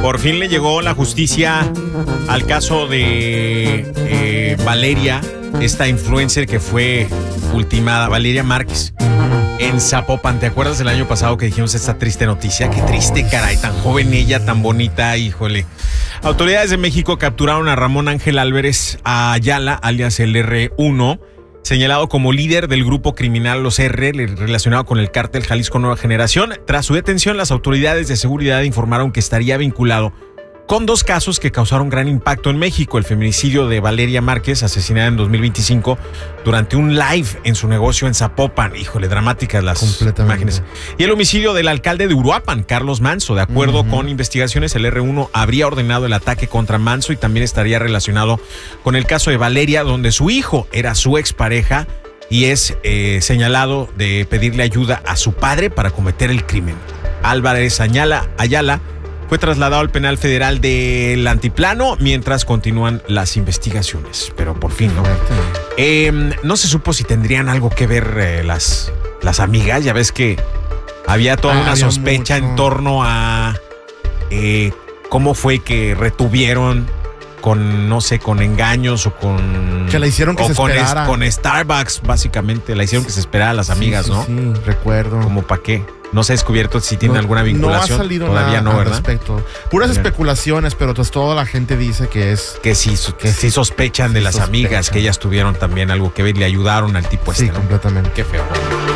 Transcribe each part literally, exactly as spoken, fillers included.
Por fin le llegó la justicia al caso de eh, Valeria, esta influencer que fue ultimada, Valeria Márquez, en Zapopan. ¿Te acuerdas del año pasado que dijimos esta triste noticia? Qué triste, caray, tan joven ella, tan bonita, híjole. Autoridades de México capturaron a Ramón Ángel Álvarez Ayala, alias el erre uno, señalado como líder del grupo criminal Los R, relacionado con el cártel Jalisco Nueva Generación. Tras su detención, las autoridades de seguridad informaron que estaría vinculado con dos casos que causaron gran impacto en México: el feminicidio de Valeria Márquez, asesinada en dos mil veinticinco durante un live en su negocio en Zapopan. Híjole, dramáticas las imágenes. Y el homicidio del alcalde de Uruapan, Carlos Manso. De acuerdo uh-huh. con investigaciones, el erre uno habría ordenado el ataque contra Manso y también estaría relacionado con el caso de Valeria, donde su hijo era su expareja y es eh, señalado de pedirle ayuda a su padre para cometer el crimen. Álvarez Ayala, Ayala fue trasladado al penal federal del Altiplano mientras continúan las investigaciones. Pero por fin, ¿no? Eh, no se supo si tendrían algo que ver eh, las, las amigas. Ya ves que había toda ah, una sospecha mucho. en torno a eh, cómo fue que retuvieron con, no sé, con engaños o con... Que la hicieron que o se con esperara. Es, con Starbucks, básicamente. La hicieron que se esperara a las amigas, sí, sí, ¿no? Sí, recuerdo. ¿Cómo para qué? No se ha descubierto si tiene no, alguna vinculación. No ha salido Todavía nada no, ¿verdad? al respecto. Puras Bien. especulaciones, pero pues toda la gente dice que es... Que sí, que sí sospechan sí de las sospechan. amigas, que ellas tuvieron también algo que ver, le ayudaron al tipo este, Sí, ¿no? completamente. Qué feo.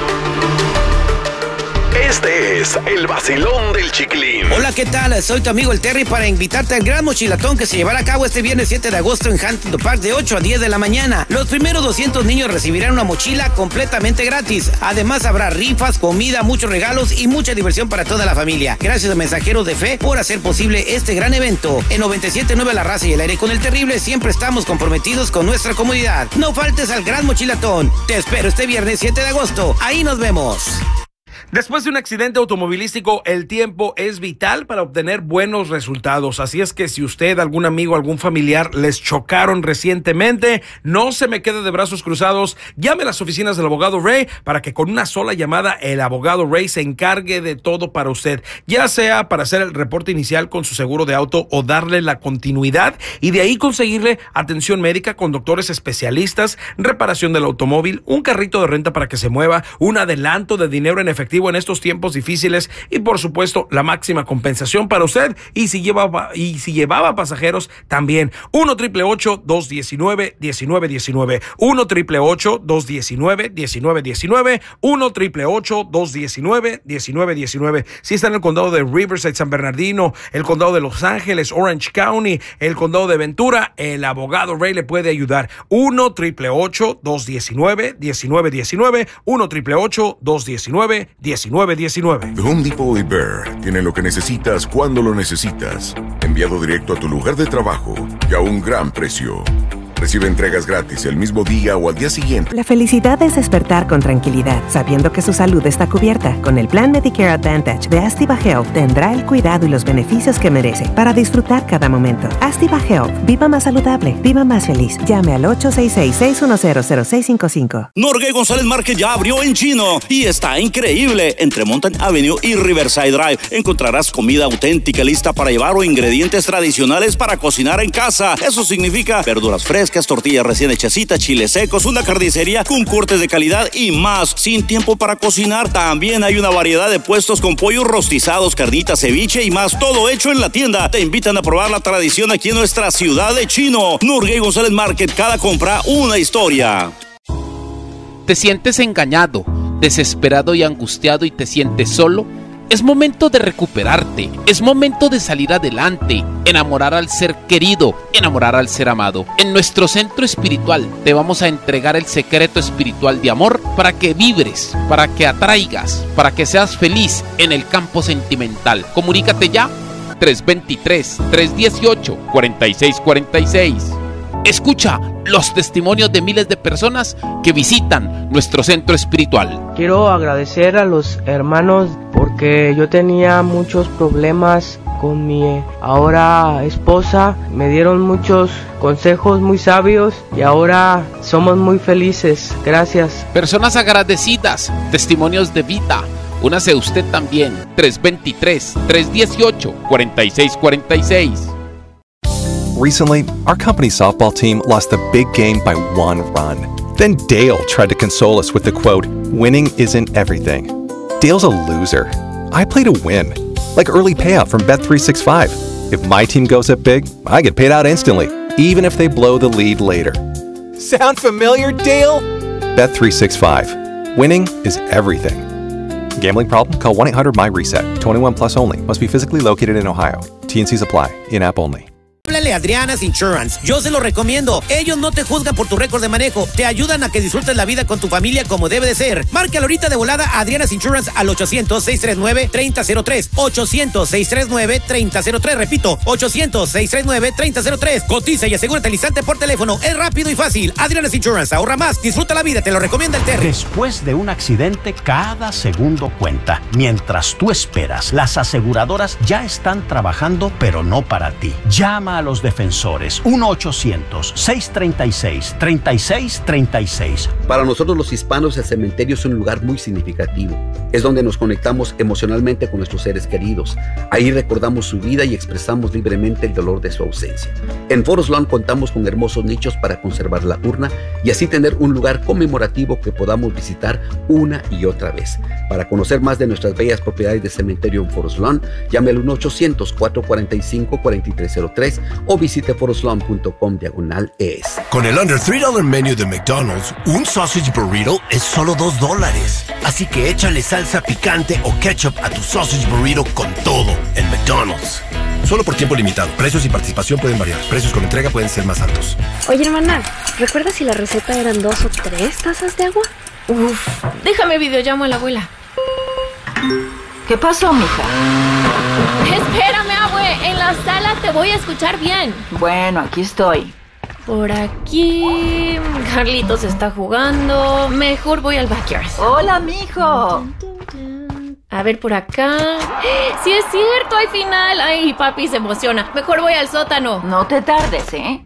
Este es el vacilón del Chiquilín. Hola, ¿qué tal? Soy tu amigo el Terry para invitarte al gran mochilatón que se llevará a cabo este viernes siete de agosto en Huntington Park de ocho a diez de la mañana. Los primeros doscientos niños recibirán una mochila completamente gratis. Además habrá rifas, comida, muchos regalos y mucha diversión para toda la familia. Gracias a Mensajeros de Fe por hacer posible este gran evento. En noventa y siete punto nueve La Raza y el Aire con el Terrible siempre estamos comprometidos con nuestra comunidad. No faltes al gran mochilatón. Te espero este viernes siete de agosto. Ahí nos vemos. Después de un accidente automovilístico, el tiempo es vital para obtener buenos resultados. Así es que si usted, algún amigo, algún familiar les chocaron recientemente, no se me quede de brazos cruzados. Llame a las oficinas del abogado Ray para que con una sola llamada el abogado Ray se encargue de todo para usted. Ya sea para hacer el reporte inicial con su seguro de auto o darle la continuidad y de ahí conseguirle atención médica con doctores especialistas, reparación del automóvil, un carrito de renta para que se mueva, un adelanto de dinero en efectivo en estos tiempos difíciles y por supuesto la máxima compensación para usted y si llevaba y si llevaba pasajeros también. uno triple ocho dos diecinueve diecinueve diecinueve uno triple ocho dos diecinueve diecinueve diecinueve uno triple ocho dos diecinueve diecinueve diecinueve. Si está en el condado de Riverside, San Bernardino, el condado de Los Ángeles, Orange County, el condado de Ventura, el abogado Ray le puede ayudar. uno triple ocho dos diecinueve diecinueve diecinueve uno triple ocho dos diecinueve diecinueve diecinueve. The Home Depot y Bear tienen lo que necesitas cuando lo necesitas. Enviado directo a tu lugar de trabajo y a un gran precio. Recibe entregas gratis el mismo día o al día siguiente. La felicidad es despertar con tranquilidad, sabiendo que su salud está cubierta. Con el plan Medicare Advantage de Astiva Health, tendrá el cuidado y los beneficios que merece para disfrutar cada momento. Astiva Health, viva más saludable, viva más feliz. Llame al ocho seis seis, seis uno cero, cero seis cinco cinco. Norgay González Market ya abrió en Chino y está increíble. Entre Mountain Avenue y Riverside Drive encontrarás comida auténtica lista para llevar o ingredientes tradicionales para cocinar en casa. Eso significa verduras frescas, tortillas recién hechecitas, chiles secos, una carnicería con cortes de calidad y más. Sin tiempo para cocinar, también hay una variedad de puestos con pollos rostizados, carnitas, ceviche y más, todo hecho en la tienda. Te invitan a probar la tradición aquí en nuestra ciudad de Chino. Norgay González Market, cada compra una historia. ¿Te sientes engañado, desesperado y angustiado y te sientes solo? Es momento de recuperarte, es momento de salir adelante, enamorar al ser querido, enamorar al ser amado. En nuestro centro espiritual te vamos a entregar el secreto espiritual de amor para que vibres, para que atraigas, para que seas feliz en el campo sentimental. Comunícate ya, tres dos tres, tres uno ocho, cuatro seis cuatro seis. Escucha los testimonios de miles de personas que visitan nuestro centro espiritual. Quiero agradecer a los hermanos porque yo tenía muchos problemas con mi ahora esposa. Me dieron muchos consejos muy sabios y ahora somos muy felices. Gracias. Personas agradecidas, testimonios de vida, Únase usted también. tres dos tres, tres uno ocho, cuatro seis cuatro seis. Recently, our company softball team lost the big game by one run. Then Dale tried to console us with the quote, "Winning isn't everything." Dale's a loser. I play to win. Like early payout from Bet three sixty-five. If my team goes up big, I get paid out instantly, even if they blow the lead later. Sound familiar, Dale? Bet three sixty-five. Winning is everything. Gambling problem? Call one eight hundred M Y RESET. twenty-one plus only. Must be physically located in Ohio. T N Cs apply. In-app only. Háblale a Adriana's Insurance. Yo se lo recomiendo. Ellos no te juzgan por tu récord de manejo. Te ayudan a que disfrutes la vida con tu familia como debe de ser. Márcale ahorita de volada a Adriana's Insurance al ochocientos, seiscientos treinta y nueve, treinta cero tres. ochocientos, seiscientos treinta y nueve, treinta cero tres. Repito, ochocientos, seiscientos treinta y nueve, treinta cero tres. Cotiza y asegúrate al instante por teléfono. Es rápido y fácil. Adriana's Insurance. Ahorra más. Disfruta la vida. Te lo recomienda el Terry. Después de un accidente, cada segundo cuenta. Mientras tú esperas, las aseguradoras ya están trabajando, pero no para ti. Llama a los defensores. uno ochocientos, seiscientos treinta y seis, treinta y seis treinta y seis. Para nosotros los hispanos, el cementerio es un lugar muy significativo. Es donde nos conectamos emocionalmente con nuestros seres queridos. Ahí recordamos su vida y expresamos libremente el dolor de su ausencia. En Forest Lawn contamos con hermosos nichos para conservar la urna y así tener un lugar conmemorativo que podamos visitar una y otra vez. Para conocer más de nuestras bellas propiedades de cementerio en Forest Lawn, llame al uno ochocientos, cuatro cuatro cinco, cuatro tres cero tres o visite forestlawn.com diagonal es. Con el Under tres dollar menú de McDonald's, un sausage burrito es solo dos dólares. Así que échale salsa picante o ketchup a tu sausage burrito con todo en McDonald's. Solo por tiempo limitado. Precios y participación pueden variar. Precios con entrega pueden ser más altos. Oye, hermana, ¿recuerdas si la receta eran dos o tres tazas de agua? Uf, déjame videollamo a la abuela. ¿Qué pasó, mija? Espérame, abue, en la sala te voy a escuchar bien. Bueno, aquí estoy. Por aquí... Carlitos está jugando. Mejor voy al backyard. Hola, mijo. A ver, por acá... ¡Sí es cierto! ¡Hay final! ¡Ay, papi se emociona! Mejor voy al sótano. No te tardes, ¿eh?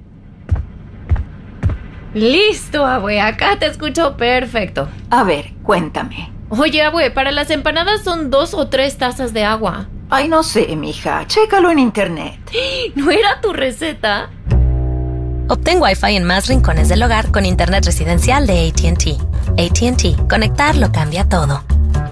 Listo, abue. Acá te escucho perfecto. A ver, cuéntame. Oye, abue, para las empanadas son dos o tres tazas de agua. Ay, no sé, mija. Chécalo en internet. ¿No era tu receta? Obtén Wi-Fi en más rincones del hogar con internet residencial de A T and T. A T and T. Conectar lo cambia todo.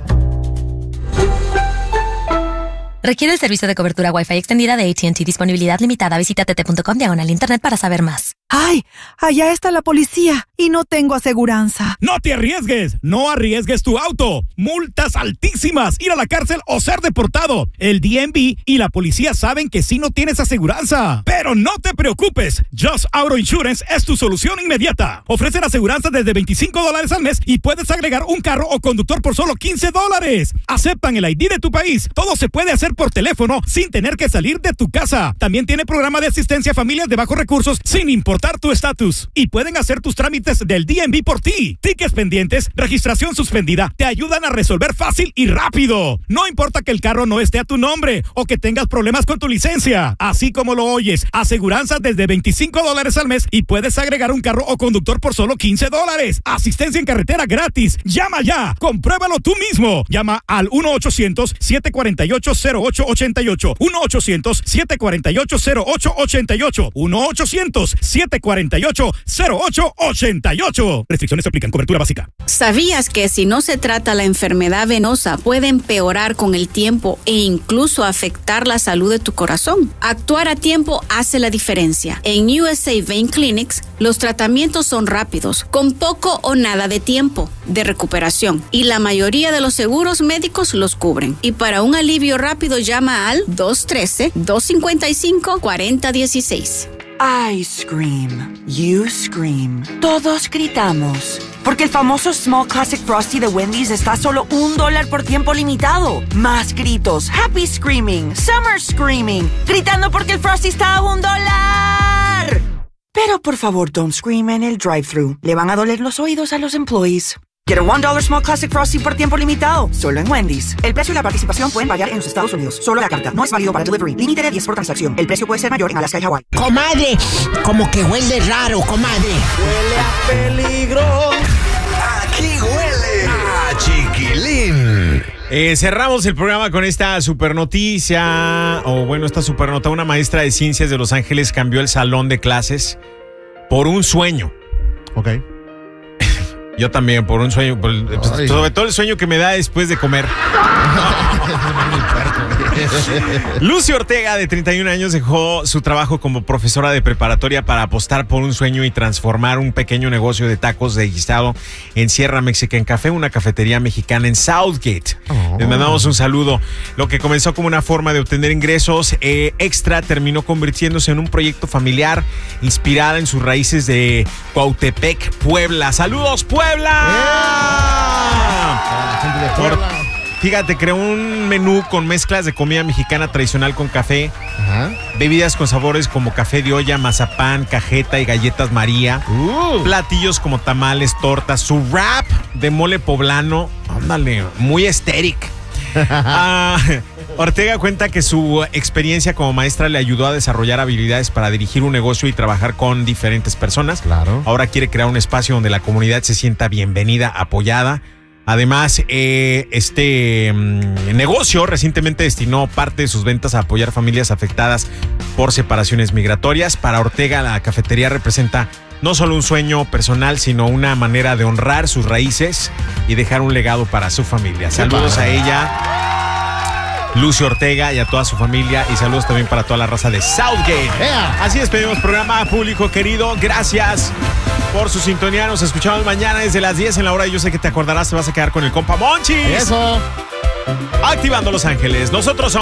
Requiere el servicio de cobertura Wi-Fi extendida de A T and T. Disponibilidad limitada. Visita tt.com diagonal internet para saber más. ¡Ay! Allá está la policía y no tengo aseguranza. ¡No te arriesgues! ¡No arriesgues tu auto! ¡Multas altísimas! ¡Ir a la cárcel o ser deportado! El D M V y la policía saben que sí no tienes aseguranza. Pero no te preocupes. Just Auto Insurance es tu solución inmediata. Ofrecen aseguranza desde veinticinco dólares al mes y puedes agregar un carro o conductor por solo quince dólares. Aceptan el I D de tu país. Todo se puede hacer por teléfono sin tener que salir de tu casa. También tiene programa de asistencia a familias de bajos recursos sin importar tu estatus. Y pueden hacer tus trámites del D M V por ti. Tickets pendientes, registración suspendida, te ayudan a resolver fácil y rápido. No importa que el carro no esté a tu nombre o que tengas problemas con tu licencia. Así como lo oyes, aseguranza desde veinticinco dólares al mes y puedes agregar un carro o conductor por solo quince dólares. Asistencia en carretera gratis. Llama ya. Compruébalo tú mismo. Llama al uno ochocientos, siete cuatro ocho, cero ocho ocho ocho. uno ochocientos, siete cuatro ocho, cero ocho ocho ocho. uno ochocientos, siete cuatro ocho, cero ocho ocho ocho. Restricciones se aplican. Cobertura básica. ¿Sabías que si no se trata la enfermedad venosa puede empeorar con el tiempo e incluso afectar la salud de tu corazón? Actuar a tiempo hace la diferencia. En U S A Vein Clinics, los tratamientos son rápidos, con poco o nada de tiempo de recuperación y la mayoría de los seguros médicos los cubren. Y para un alivio rápido llama al dos uno tres, dos cinco cinco, cuatro cero uno seis. I scream. You scream. Todos gritamos. Porque el famoso Small Classic Frosty de Wendy's está a solo un dólar por tiempo limitado. Más gritos. Happy Screaming. Summer Screaming. Gritando porque el Frosty está a un dólar. Pero por favor, don't scream en el drive-thru. Le van a doler los oídos a los employees. Get a one dollar Small Classic Frosty por tiempo limitado. Solo en Wendy's. El precio y la participación pueden variar en los Estados Unidos. Solo la carta. No es válido para delivery. Límite de diez por transacción. El precio puede ser mayor en Alaska y Hawái. Comadre, como que huele raro, comadre. Huele a peligro. Aquí huele a chiquilín. Eh, cerramos el programa con esta super noticia, o bueno, esta super nota. Una maestra de ciencias de Los Ángeles cambió el salón de clases por un sueño. Ok. Yo también, por un sueño, por, pues, sobre todo el sueño que me da después de comer. Lucy Ortega, de treinta y un años, dejó su trabajo como profesora de preparatoria para apostar por un sueño y transformar un pequeño negocio de tacos de guisado en Sierra Mexican Café, una cafetería mexicana en Southgate. Oh. Les mandamos un saludo. Lo que comenzó como una forma de obtener ingresos eh, extra terminó convirtiéndose en un proyecto familiar inspirada en sus raíces de Cuautepec, Puebla. ¡Saludos, Puebla! ¡Puebla! Por, fíjate, creó un menú con mezclas de comida mexicana tradicional con café, ajá, bebidas con sabores como café de olla, mazapán, cajeta y galletas María, uh. platillos como tamales, tortas, su wrap de mole poblano, ándale, muy estéril. uh, Ortega cuenta que su experiencia como maestra le ayudó a desarrollar habilidades para dirigir un negocio y trabajar con diferentes personas. Claro. Ahora quiere crear un espacio donde la comunidad se sienta bienvenida, apoyada. Además, eh, este mmm, negocio recientemente destinó parte de sus ventas a apoyar familias afectadas por separaciones migratorias. Para Ortega, la cafetería representa no solo un sueño personal, sino una manera de honrar sus raíces y dejar un legado para su familia. Saludos a ella, Lucy Ortega, y a toda su familia, y saludos también para toda la raza de Southgate. Yeah. Así despedimos programa, público querido. Gracias por su sintonía. Nos escuchamos mañana desde las diez en la hora. Y yo sé que te acordarás, te vas a quedar con el compa Monchis. Eso. Activando Los Ángeles. Nosotros somos